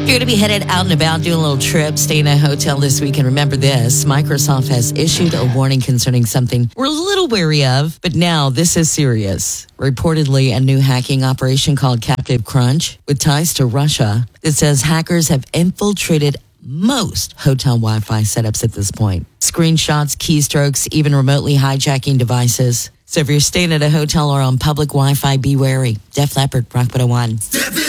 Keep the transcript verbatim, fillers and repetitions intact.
If you're going to be headed out and about, doing a little trip, staying in a hotel this weekend, remember this. Microsoft has issued a warning concerning something we're a little wary of, but now this is serious. Reportedly, a new hacking operation called Captive Crunch, with ties to Russia, that says hackers have infiltrated most hotel Wi-Fi setups at this point. Screenshots, keystrokes, even remotely hijacking devices. So if you're staying at a hotel or on public Wi-Fi, be wary. Def Leppard, Rock one oh one.